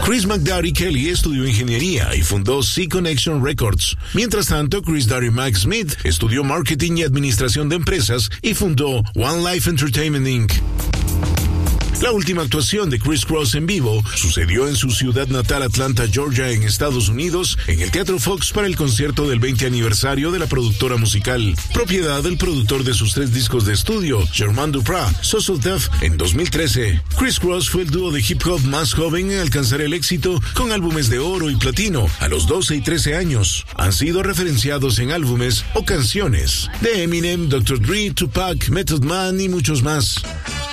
Chris McDowdy Kelly estudió ingeniería y fundó C-Connection Records. Mientras tanto, Chris Darry Mac Smith estudió marketing y administración de empresas y fundó One Life Entertainment Inc. La última actuación de Criss Cross en vivo sucedió en su ciudad natal Atlanta, Georgia, en Estados Unidos, en el Teatro Fox para el concierto del 20 aniversario de la productora musical, propiedad del productor de sus 3 discos de estudio, Jermaine Dupri, Sauce of Death, en 2013. Criss Cross fue el dúo de hip hop más joven en alcanzar el éxito con álbumes de oro y platino a los 12 y 13 años. Han sido referenciados en álbumes o canciones de Eminem, Dr. Dre, Tupac, Method Man y muchos más.